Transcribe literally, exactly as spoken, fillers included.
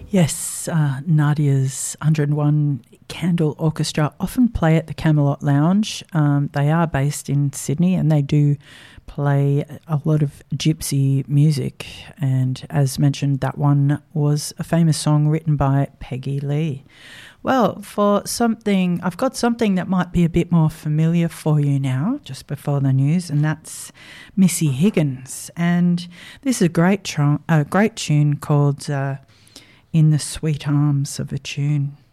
Yes, uh, Nadia's one hundred and one Candle Orchestra often play at the Camelot Lounge. Um, they are based in Sydney and they do play a lot of gypsy music. And as mentioned, that one was a famous song written by Peggy Lee. Well, for something, I've got something that might be a bit more familiar for you now, just before the news, and that's Missy Higgins. And this is a great, tr- a great tune called uh, In the Sweet Arms of a Tune.